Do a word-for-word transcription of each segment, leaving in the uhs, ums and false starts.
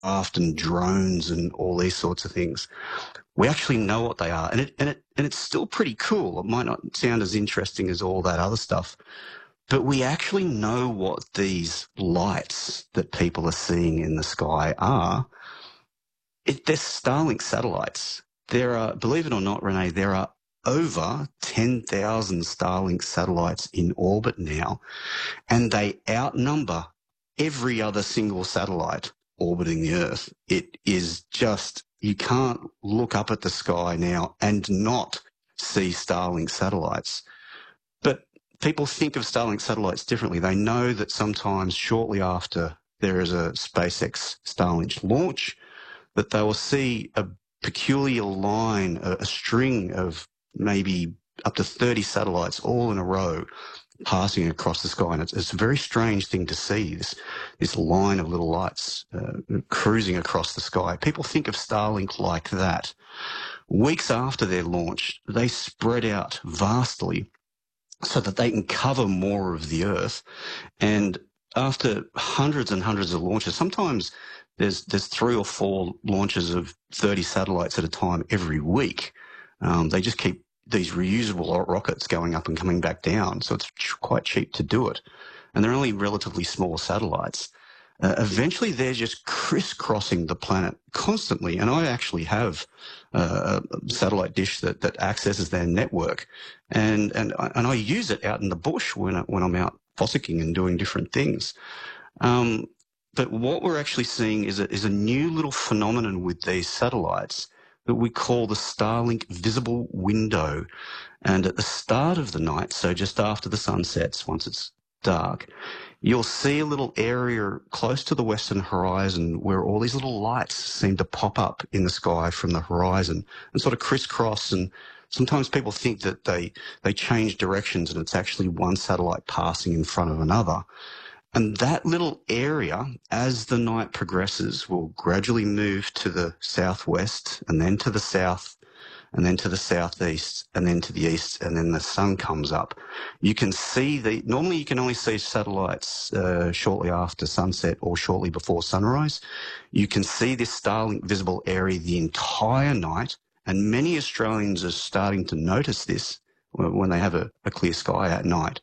aircraft and drones and all these sorts of things. We actually know what they are, and it and it and it's still pretty cool. It might not sound as interesting as all that other stuff, but we actually know what these lights that people are seeing in the sky are. It, they're Starlink satellites. There are, believe it or not, Renee, there are over ten thousand Starlink satellites in orbit now, and they outnumber every other single satellite orbiting the Earth. It is just, you can't look up at the sky now and not see Starlink satellites. But people think of Starlink satellites differently. They know that sometimes shortly after there is a SpaceX Starlink launch, that they will see a peculiar line, a, a string of maybe up to thirty satellites all in a row passing across the sky. And it's, it's a very strange thing to see, this, this line of little lights uh, cruising across the sky. People think of Starlink like that. Weeks after their launch, they spread out vastly so that they can cover more of the Earth. And after hundreds and hundreds of launches, sometimes there's there's three or four launches of thirty satellites at a time every week. Um, they just keep these reusable rockets going up and coming back down, so it's ch- quite cheap to do it. And they're only relatively small satellites. Uh, eventually, they're just crisscrossing the planet constantly. And I actually have uh, a satellite dish that, that accesses their network, and and I- and I use it out in the bush when I, when I'm out fossicking and doing different things. Um, but what we're actually seeing is a, is a new little phenomenon with these satellites that we call the Starlink visible window. And at the start of the night, so just after the sun sets, once it's dark, you'll see a little area close to the western horizon where all these little lights seem to pop up in the sky from the horizon and sort of crisscross. And sometimes people think that they, they change directions and it's actually one satellite passing in front of another. And that little area, as the night progresses, will gradually move to the southwest and then to the south and then to the southeast and then to the east, and then the sun comes up. You can see the, normally you can only see satellites uh, shortly after sunset or shortly before sunrise. You can see this Starlink visible area the entire night, and many Australians are starting to notice this when they have a, a clear sky at night.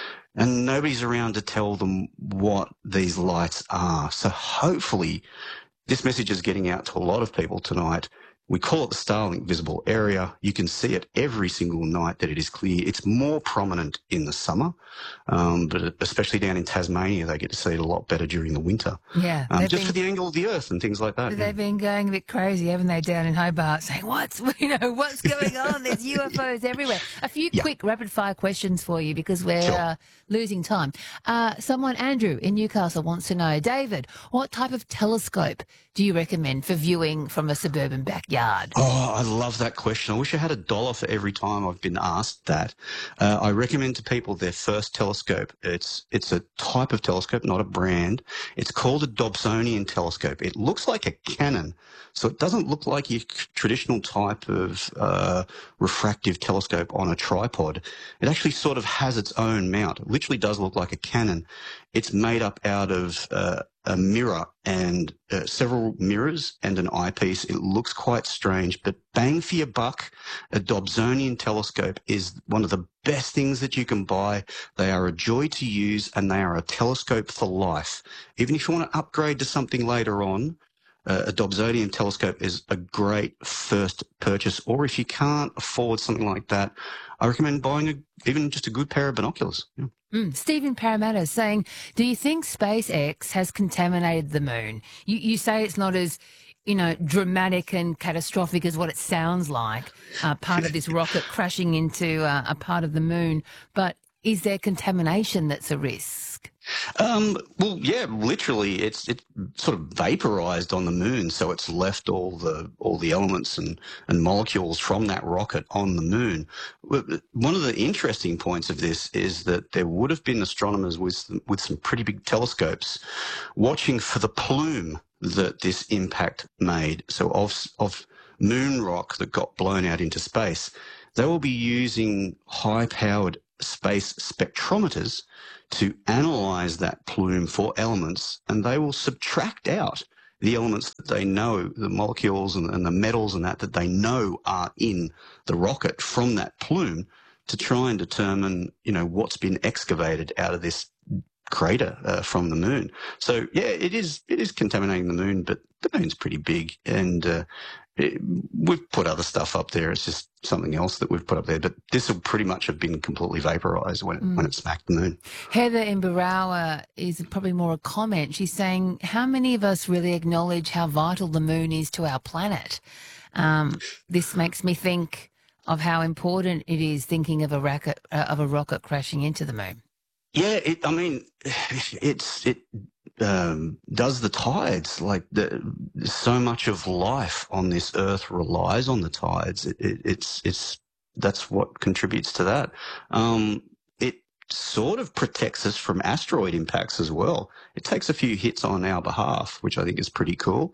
And nobody's around to tell them what these lights are. So hopefully this message is getting out to a lot of people tonight. We call it the Starlink visible area. You can see it every single night that it is clear. It's more prominent in the summer, um, but especially down in Tasmania, they get to see it a lot better during the winter. Yeah, Um, just been, for the angle of the Earth and things like that. They've Yeah. been going a bit crazy, haven't they, down in Hobart, saying, what's, you know, what's going on? There's U F Os everywhere. A few Yeah. quick rapid-fire questions for you because we're Sure. uh, losing time. Uh, someone, Andrew in Newcastle, wants to know, David, what type of telescope do you recommend for viewing from a suburban backyard? Oh, I love that question. I wish I had a dollar for every time I've been asked that. Uh, I recommend to people their first telescope. It's it's a type of telescope, not a brand. It's called a Dobsonian telescope. It looks like a cannon, so it doesn't look like your traditional type of uh, refractive telescope on a tripod. It actually sort of has its own mount. It literally does look like a cannon. It's made up out of uh, a mirror and uh, several mirrors and an eyepiece. It looks quite strange, but bang for your buck, a Dobsonian telescope is one of the best things that you can buy. They are a joy to use, and they are a telescope for life. Even if you want to upgrade to something later on, uh, a Dobsonian telescope is a great first purchase. Or if you can't afford something like that, I recommend buying a, even just a good pair of binoculars. Yeah. Mm, Stephen Parramatta is saying, do you think SpaceX has contaminated the moon? You, you say it's not as, you know, dramatic and catastrophic as what it sounds like, uh, part of this rocket crashing into uh, a part of the moon, but is there contamination that's a risk? Um, well, yeah, literally, it's it sort of vaporized on the moon, so it's left all the all the elements and, and molecules from that rocket on the moon. One of the interesting points of this is that there would have been astronomers with with some pretty big telescopes watching for the plume that this impact made. So of of moon rock that got blown out into space, they will be using high-powered space spectrometers to analyze that plume for elements, and they will subtract out the elements that they know, the molecules and, and the metals and that that they know are in the rocket from that plume, to try and determine, you know, what's been excavated out of this crater uh, from the moon. So yeah, it is it is contaminating the moon, but the moon's pretty big, and uh, it, we've put other stuff up there. It's just something else that we've put up there. But this will pretty much have been completely vaporized when it, mm. when it smacked the moon. Heather Imbarawa is probably more a comment. She's saying, how many of us really acknowledge how vital the moon is to our planet? Um, this makes me think of how important it is thinking of a rocket uh, of a rocket crashing into the moon. Yeah, it, I mean, it's it um, does the tides. Like the, so much of life on this Earth relies on the tides. It, it, it's it's that's what contributes to that. Um, it sort of protects us from asteroid impacts as well. It takes a few hits on our behalf, which I think is pretty cool.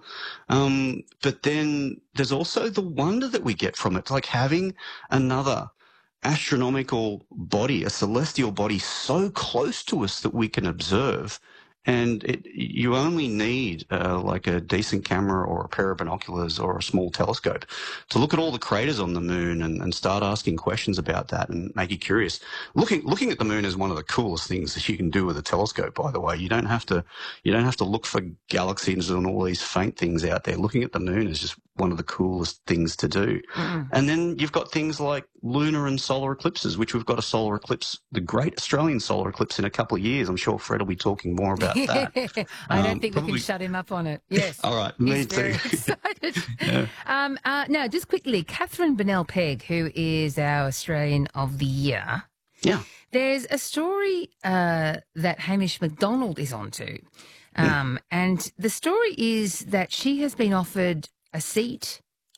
Um, but then there's also the wonder that we get from it, like having another astronomical body, a celestial body so close to us that we can observe. And it, you only need uh, like a decent camera or a pair of binoculars or a small telescope to look at all the craters on the moon and, and start asking questions about that and make you curious. Looking looking at the moon is one of the coolest things that you can do with a telescope, by the way. You don't have to you don't have to look for galaxies and all these faint things out there. Looking at the moon is just one of the coolest things to do. Mm-hmm. And then you've got things like lunar and solar eclipses, which we've got a solar eclipse, the great Australian solar eclipse, in a couple of years. I'm sure Fred will be talking more about that. I don't um, think probably... we can shut him up on it. Yes. All right. Me He's too. Very excited. yeah. um, uh, now, just quickly, Catherine Bennell-Pegg, who is our Australian of the Year. Yeah. There's a story uh, that Hamish McDonald is onto. Um, yeah. And the story is that she has been offered a seat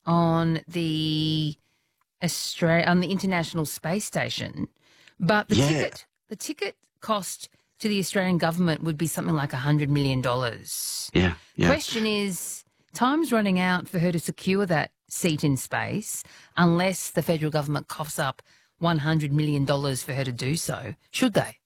on the Australia on the International Space Station, but the yeah. ticket the ticket cost to the Australian government would be something like a hundred million dollars. Yeah, yeah. Question is, time's running out for her to secure that seat in space, unless the federal government coughs up one hundred million dollars for her to do so. Should they?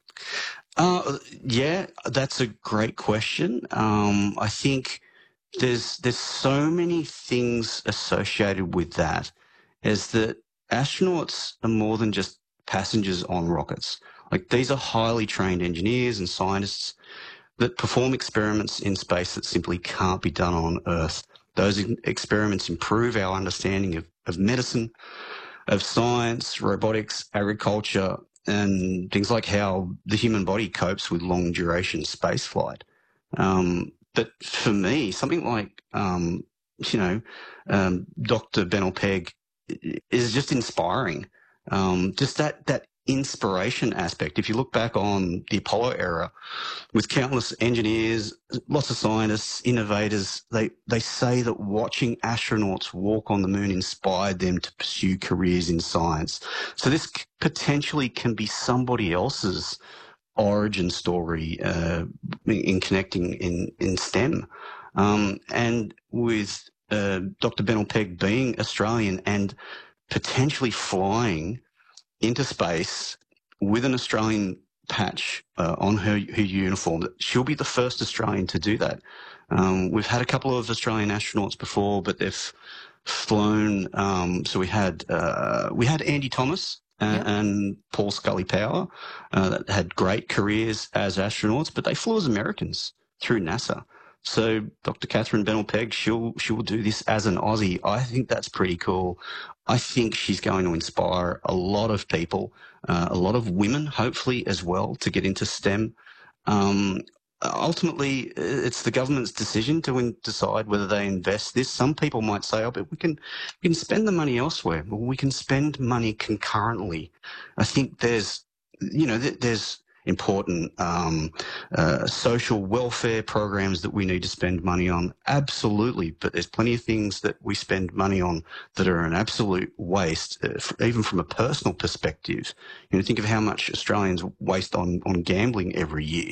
Uh, yeah, that's a great question. Um, I think. There's there's so many things associated with that, is that astronauts are more than just passengers on rockets. Like, these are highly trained engineers and scientists that perform experiments in space that simply can't be done on Earth. Those experiments improve our understanding of, of medicine, of science, robotics, agriculture, and things like how the human body copes with long duration space flight. Um, But for me, something like, um, you know, um, Doctor Bennell-Pegg is just inspiring. Um, just that, that inspiration aspect. If you look back on the Apollo era, with countless engineers, lots of scientists, innovators, they, they say that watching astronauts walk on the moon inspired them to pursue careers in science. So this potentially can be somebody else's origin story uh, in connecting in, in STEM. Um, and with uh, Doctor Bennell-Pegg being Australian and potentially flying into space with an Australian patch uh, on her, her uniform, she'll be the first Australian to do that. Um, we've had a couple of Australian astronauts before, but they've flown. Um, so we had uh, we had Andy Thomas and, yep. and Paul Scully Power uh, that had great careers as astronauts, but they flew as Americans through NASA. So Doctor Catherine Bennell-Pegg, she'll she'll do this as an Aussie. I think that's pretty cool. I think she's going to inspire a lot of people, uh, a lot of women, hopefully as well, to get into STEM. Um, ultimately, it's the government's decision to in- decide whether they invest this. Some people might say, "Oh, but we can we can spend the money elsewhere." Well, we can spend money concurrently. I think there's, you know, th- there's important um, uh, social welfare programs that we need to spend money on. Absolutely. But there's plenty of things that we spend money on that are an absolute waste, uh, f- even from a personal perspective. You know, think of how much Australians waste on, on gambling every year.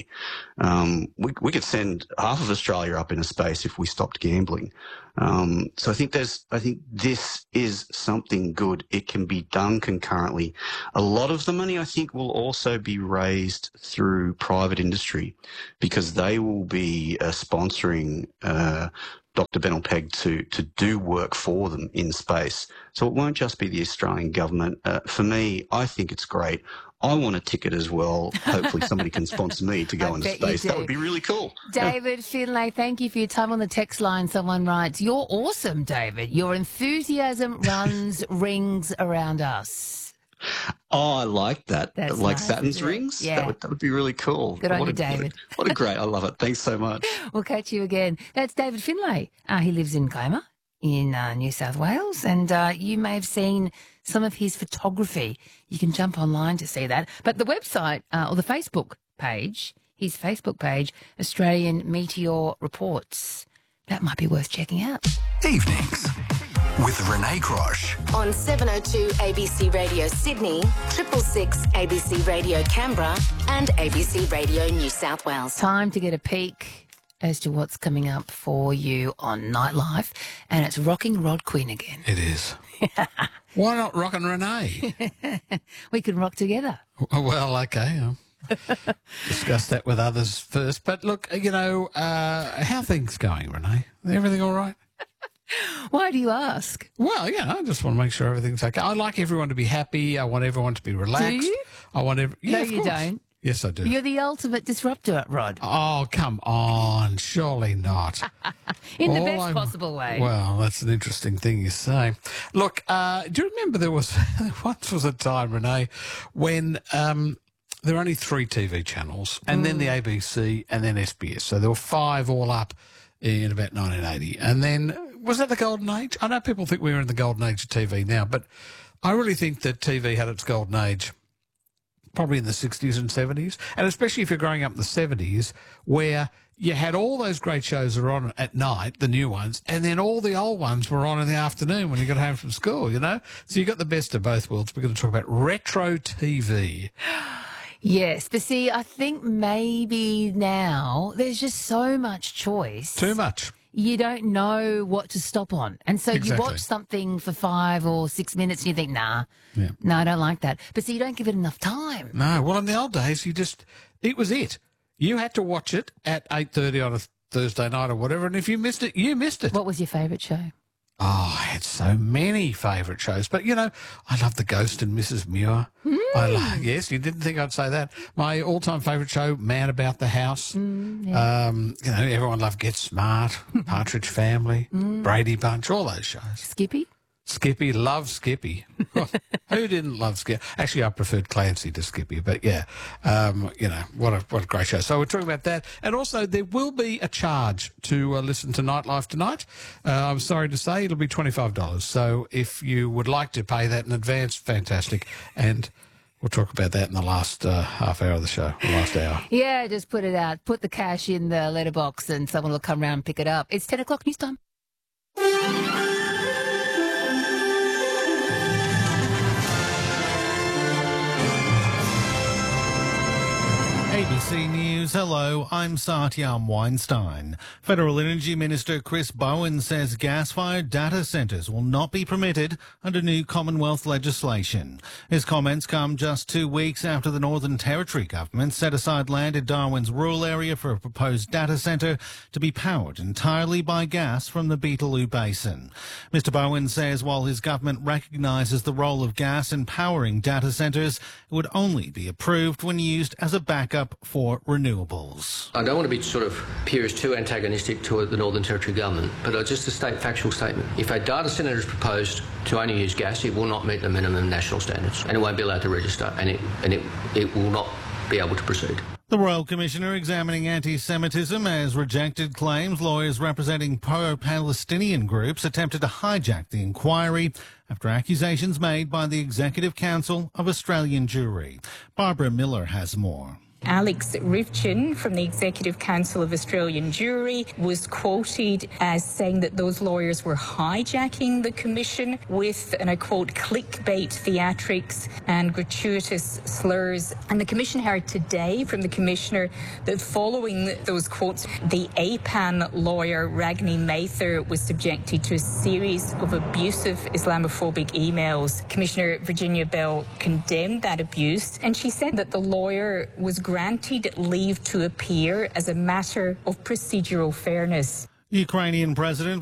Um, we, we could send half of Australia up into space if we stopped gambling. Um, so I think there's, I think this is something good. It can be done concurrently. A lot of the money, I think, will also be raised financed through private industry because they will be uh, sponsoring uh, Doctor Benelpeg to to do work for them in space. So it won't just be the Australian government. Uh, for me, I think it's great. I want a ticket as well. Hopefully somebody can sponsor me to go I into bet you space. That do. would be really cool. David Finlay, thank you for your time on the text line. Someone writes, "You're awesome, David. Your enthusiasm runs rings around us." Oh, I like that. That's like nice, Saturn's isn't it? rings? Yeah. That would, that would be really cool. Good on what you, a, David. What a, what a great, I love it. Thanks so much. We'll catch you again. That's David Finlay. Uh, he lives in Kiama in uh, New South Wales, and uh, you may have seen some of his photography. You can jump online to see that. But the website uh, or the Facebook page, his Facebook page, Australian Meteor Reports, that might be worth checking out. Evenings with Renee Grosh. On seven oh two A B C Radio Sydney, triple six A B C Radio Canberra and A B C Radio New South Wales. Time to get a peek as to what's coming up for you on Nightlife, and it's rocking Rod Quinn again. It is. Why not rockin' Renee? We can rock together. Well, okay. I'll discuss that with others first. But look, you know, uh, how are things going, Renee? Everything all right? Why do you ask? Well, yeah, I just want to make sure everything's okay. I like everyone to be happy. I want everyone to be relaxed. Do you? I want every. Yeah, No, of you course. don't. Yes, I do. You're the ultimate disruptor, Rod, Oh, come on. Surely not. in the All best I'm- possible way. Well, that's an interesting thing you say. Look, uh, do you remember there was once was a time, Renee, when um, there were only three T V channels, and then the A B C, and then S B S. So there were five all up in about nineteen eighty. And then, was that the golden age? I know people think we're in the golden age of T V now, but I really think that T V had its golden age probably in the sixties and seventies, and especially if you're growing up in the seventies, where you had all those great shows that were on at night, the new ones, and then all the old ones were on in the afternoon when you got home from school, you know? So you got the best of both worlds. We're going to talk about retro T V. Yes, but see, I think maybe now there's just so much choice. Too much. You don't know what to stop on. And so Exactly. you watch something for five or six minutes and you think, nah, Yeah. no, I don't like that. But see, you don't give it enough time. No, well, in the old days, you just, it was it. You had to watch it at eight thirty on a Thursday night or whatever, and if you missed it, you missed it. What was your favourite show? Oh, I had so many favourite shows. But, you know, I love The Ghost and Missus Muir. Mm. I love, yes, you didn't think I'd say that. My all-time favourite show, Man About the House. Mm, um, you know, everyone loved Get Smart, Partridge Family, Mm. Brady Bunch, all those shows. Skippy? Skippy, love Skippy. Who didn't love Skippy? Actually, I preferred Clancy to Skippy, but yeah, um, you know, what a what a great show. So we're talking about that, and also there will be a charge to uh, listen to Nightlife tonight. Uh, I'm sorry to say, it'll be twenty-five dollars. So if you would like to pay that in advance, fantastic, and we'll talk about that in the last uh, half hour of the show, the last hour. Yeah, just put it out. Put the cash in the letterbox and someone will come round and pick it up. It's ten o'clock news time. A B C News, hello, I'm Satyam Weinstein. Federal Energy Minister Chris Bowen says gas-fired data centres will not be permitted under new Commonwealth legislation. His comments come just two weeks after the Northern Territory government set aside land in Darwin's rural area for a proposed data centre to be powered entirely by gas from the Beetaloo Basin. Mister Bowen says while his government recognises the role of gas in powering data centres, it would only be approved when used as a backup for renewables. I don't want to be sort of appear as too antagonistic to the Northern Territory government, but uh, just to state factual statement. If a data centre is proposed to only use gas, it will not meet the minimum national standards and it won't be allowed to register and it, and it, it will not be able to proceed. The Royal Commissioner examining anti-Semitism has rejected claims lawyers representing pro-Palestinian groups attempted to hijack the inquiry after accusations made by the Executive Council of Australian Jewry. Barbara Miller has more. Alex Rivchin from the Executive Council of Australian Jewry was quoted as saying that those lawyers were hijacking the commission with, and I quote, clickbait theatrics and gratuitous slurs. And the commission heard today from the commissioner that following those quotes, the A P A N lawyer Ragni Mather was subjected to a series of abusive Islamophobic emails. Commissioner Virginia Bell condemned that abuse, and she said that the lawyer was granted leave to appear as a matter of procedural fairness. Ukrainian President